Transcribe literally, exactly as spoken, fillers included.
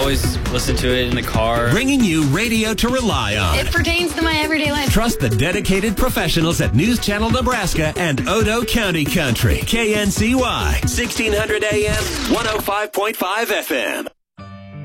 always listen to it in the car. Bringing you radio to rely on. It pertains to my everyday life. Trust the dedicated professionals at News Channel Nebraska and Odo County Country. K N C Y, sixteen hundred A M, one oh five point five F M.